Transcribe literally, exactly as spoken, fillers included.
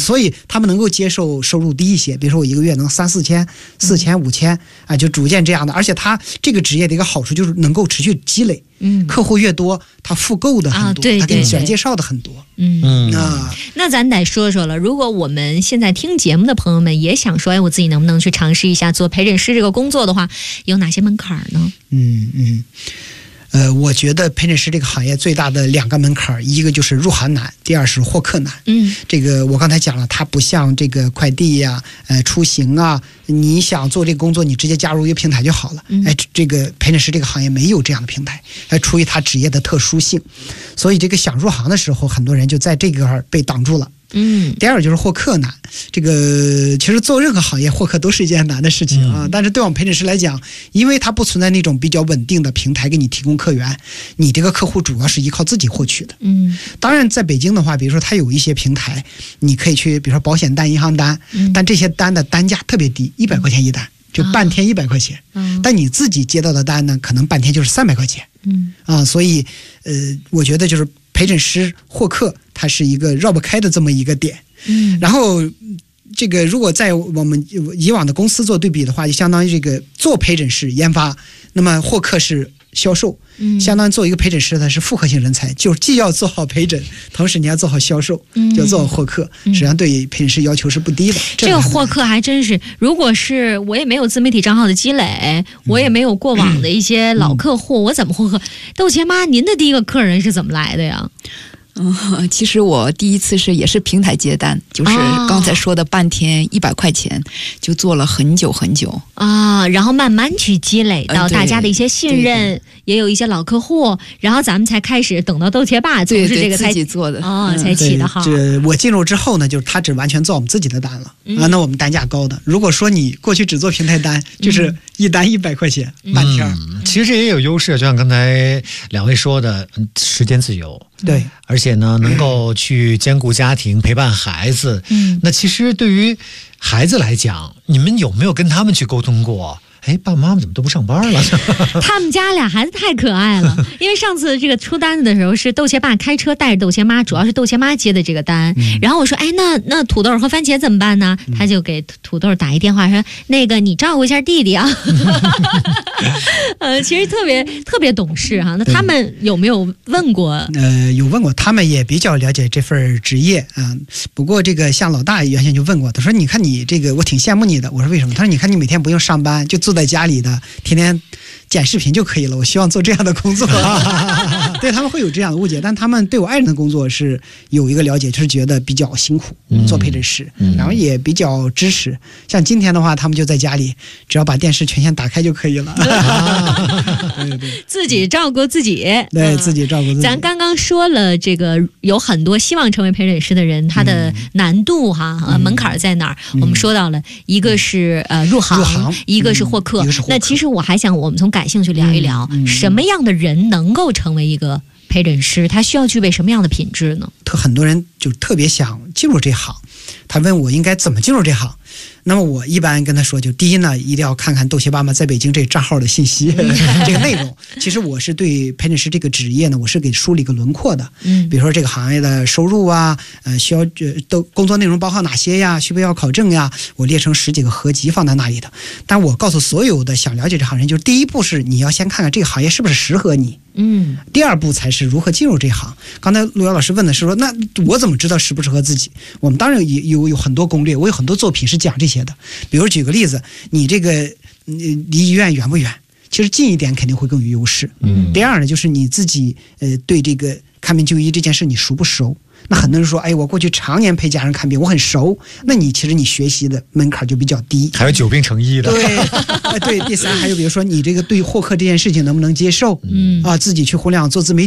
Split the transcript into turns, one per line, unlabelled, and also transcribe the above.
所以他们能够接受收入低一些，比如说我一个月能三四千、四千、五千啊，就逐渐这样的。而且他这个职业的一个好处就是能够持续积累，嗯，客户越多，他复购的很多，啊、对对对，他给你选介绍的很多，
嗯嗯啊。那咱得说说了，如果我们现在听节目的朋友们也想说，哎，我自己能不能去尝试一下做陪诊师这个工作的话，有哪些门槛呢？
嗯嗯。呃，我觉得陪诊师这个行业最大的两个门槛，一个就是入行难，第二是获客难。嗯，这个我刚才讲了，它不像这个快递呀、呃出行啊，你想做这个工作，你直接加入一个平台就好了。嗯、哎，这个陪诊师这个行业没有这样的平台，哎，出于它职业的特殊性，所以这个想入行的时候，很多人就在这个被挡住了。嗯，第二就是获客难，这个其实做任何行业获客都是一件难的事情啊。嗯、但是对我们陪诊师来讲，因为它不存在那种比较稳定的平台给你提供客源，你这个客户主要是依靠自己获取的。嗯，当然在北京的话，比如说它有一些平台，你可以去，比如说保险单、银行单，嗯、但这些单的单价特别低，一百块钱一单，就半天一百块钱。嗯、但你自己接到的单呢，可能半天就是三百块钱。嗯，啊，所以呃，我觉得就是陪诊师获客，它是一个绕不开的这么一个点。嗯，然后这个如果在我们以往的公司做对比的话，就相当于这个做陪诊师研发，那么获客是销售，嗯，相当于做一个陪诊师，它是复合型人才，就既要做好陪诊，同时你要做好销售，嗯，就要做好获客，实际上对陪诊师要求是不低的。
这个获客还真是，如果是我也没有自媒体账号的积累，我也没有过往的一些老客户，嗯、我怎么获客？豆茄妈，您的第一个客人是怎么来的呀？
嗯，其实我第一次是也是平台接单，就是刚才说的半天一百块钱，就做了很久很久
啊，然后慢慢去积累到大家的一些信任，嗯、也有一些老客户，然后咱们才开始等到豆茄爸从事这个才
自己做的
哦，才起的号。
这我进入之后呢，就是他只完全做我们自己的单了、嗯、啊，那我们单价高的。如果说你过去只做平台单，就是一单一百块钱、嗯、半天、
嗯，其实这也有优势，就像刚才两位说的，时间自由。
对，
而且呢，能够去兼顾家庭、陪伴孩子。嗯，那其实对于孩子来讲，你们有没有跟他们去沟通过？哎，爸爸妈妈怎么都不上班了？
他们家俩孩子太可爱了，因为上次这个出单子的时候是豆茄爸开车带着豆茄妈，主要是豆茄妈接的这个单。嗯、然后我说，哎，那那土豆和番茄怎么办呢？嗯、他就给土豆打一电话说，那个你照顾一下弟弟啊。呃，其实特别特别懂事哈、啊。那他们有没有问过？
呃，有问过，他们也比较了解这份职业啊。不过这个像老大原先就问过，他说，你看你这个，我挺羡慕你的。我说为什么？他说，你看你每天不用上班，就坐在家里的，天天剪视频就可以了。我希望做这样的工作。对，他们会有这样的误解，但他们对我爱人的工作是有一个了解，就是觉得比较辛苦，嗯、做陪诊师，嗯、然后也比较支持。像今天的话，他们就在家里，只要把电视全线打开就可以了。对对，
自己照顾自己，
对、嗯、自己照顾自己。
咱刚刚说了，这个有很多希望成为陪诊师的人，他的难度哈、嗯、门槛在哪儿？嗯、我们说到了，一个是呃入行，
入行
一个是获客。嗯、那其实我还想，我们从感兴趣聊一聊，嗯嗯、什么样的人能够成为一个陪诊师？他需要具备什么样的品质呢？
特很多人就特别想进入这行，他问我应该怎么进入这行。那么我一般跟他说，就第一呢，一定要看看豆茄爸妈在北京这账号的信息，这个内容。其实我是对陪诊师这个职业呢，我是给梳理一个轮廓的。嗯，比如说这个行业的收入啊，呃，需要呃都工作内容包括哪些呀？需不需要考证呀？我列成十几个合集放在那里的。但我告诉所有的想了解这行人，就是第一步是你要先看看这个行业是不是适合你。嗯，第二步才是如何进入这行。刚才陆遥老师问的是说，那我怎么知道适不适合自己？我们当然也有有很多攻略，我有很多作品是讲这些的。比如举个例子，你这个离医院远不远？其实近一点肯定会更有优势。嗯。第二呢，就是你自己呃对这个看病就医这件事你熟不熟？那很多人说，哎，我过去常年陪家人看病，我很熟。那你其实你学习的门槛就比较低。
还有久病成医的。
对，哎对。第三，还有比如说你这个对获客这件事情能不能接受？嗯。啊，自己去互联网做自媒体。